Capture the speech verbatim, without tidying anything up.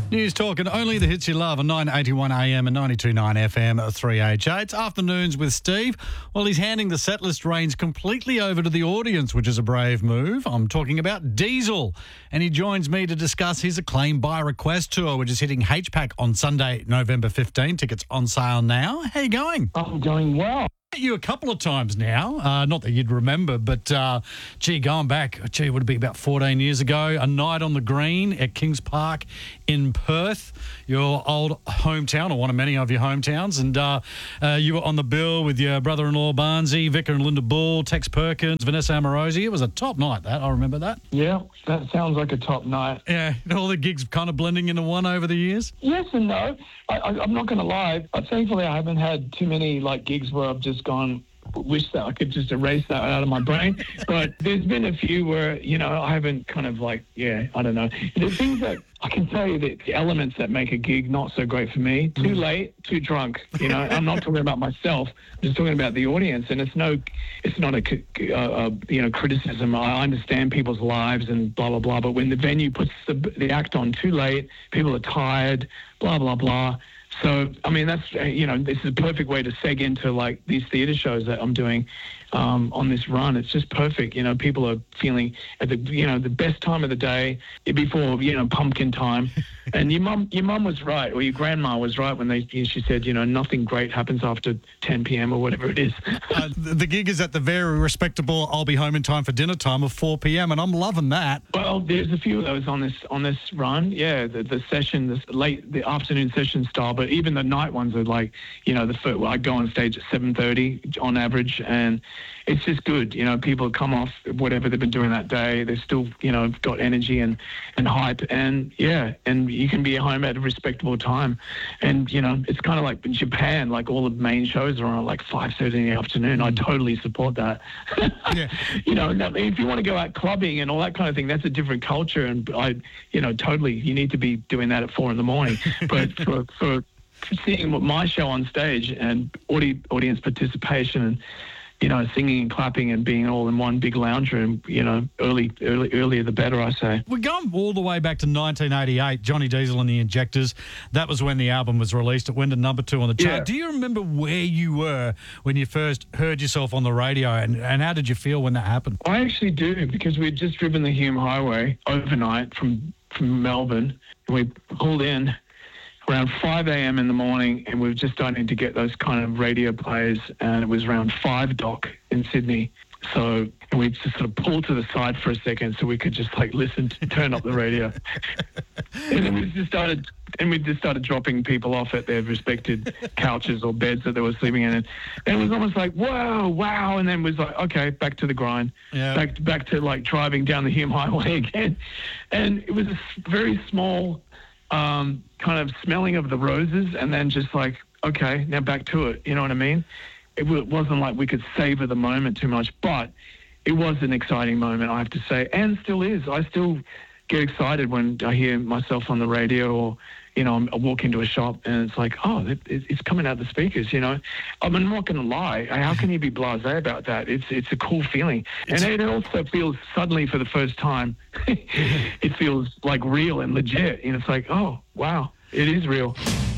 News Talk and only the hits you love on nine eighty-one A M and ninety-two point nine F M three H A. It's Afternoons with Steve. Well, he's handing the setlist reins completely over to the audience, which is a brave move. I'm talking about Diesel. And he joins me to discuss his Acclaim by Request tour, which is hitting H PAC on Sunday, November fifteenth. Tickets on sale now. How you going? I'm going well. Met you a couple of times now, uh, not that you'd remember, but uh, gee, going back, gee, it would be about fourteen years ago, a night on the green at Kings Park in Perth, your old hometown, or one of many of your hometowns, and uh, uh, you were on the bill with your brother-in-law Barnsey, Vicar and Linda Bull, Tex Perkins, Vanessa Amorosi. It was a top night, that, I remember that. Yeah, that sounds like a top night. Yeah, all the gigs kind of blending into one over the years? Yes and no. I, I, I'm not going to lie. But thankfully, I haven't had too many like gigs where I've just gone, wish that I could just erase that out of my brain. But there's been a few where, you know, I haven't kind of like, yeah, I don't know. The things that I can tell you that the elements that make a gig not so great for me, too late, too drunk. You know, I'm not talking about myself. I'm just talking about the audience. And it's no, it's not a, a, a you know, criticism. I understand people's lives and blah, blah, blah. But when the venue puts the, the act on too late, people are tired, blah, blah, blah. So, I mean, that's, you know, this is a perfect way to seg into, like, these theatre shows that I'm doing um, on this run. It's just perfect. You know, people are feeling at the, you know, the best time of the day before, you know, pumpkin time. And your mum your mum was right, or your grandma was right when they she said, you know, nothing great happens after ten p.m. or whatever it is. uh, the gig is at the very respectable I'll be home in time for dinner time of four p.m. and I'm loving that. Well, there's a few of those on this on this run. Yeah, the, the session, the late, the afternoon session style, but even the night ones are like, you know, the first, well, I go on stage at seven thirty on average, and it's just good. You know, people come off whatever they've been doing that day. They've still, you know, got energy and, and hype, and yeah, and you can be home at a respectable time. And, you know, it's kind of like in Japan, like all the main shows are on at like five thirty in the afternoon. I totally support that. Yeah. You know, if you want to go out clubbing and all that kind of thing, that's a different culture. And I, you know, totally, you need to be doing that at four in the morning. But for, for seeing my show on stage and audi- audience participation and, you know, singing and clapping and being all in one big lounge room, you know, early, early, earlier the better, I say. We're going all the way back to nineteen eighty-eight, Johnny Diesel and the Injectors. That was when the album was released. It went to number two on the chart. Yeah. Do you remember where you were when you first heard yourself on the radio, and, and how did you feel when that happened? I actually do, because we'd just driven the Hume Highway overnight from, from Melbourne, and we pulled in around five a.m. in the morning, and we were just starting to get those kind of radio plays, and it was around five dock in Sydney. So we just sort of pulled to the side for a second so we could just like listen, to, turn up the radio. And then we just started, and we just started dropping people off at their respected couches or beds that they were sleeping in. And it was almost like, whoa, wow. And then it was like, okay, back to the grind. Yeah. Back, back to like driving down the Hume Highway again. And it was a very small um, kind of smelling of the roses, and then just like, okay, now back to it. You know what I mean? It w- wasn't like we could savor the moment too much, but it was an exciting moment, I have to say, and still is. I still get excited when I hear myself on the radio, or, you know, I walk into a shop and it's like, oh, it, it's coming out the speakers, you know. I mean, I'm not going to lie. How can you be blasé about that? It's it's a cool feeling. And it also feels suddenly for the first time, it feels like real and legit. And it's like, oh, wow, it is real.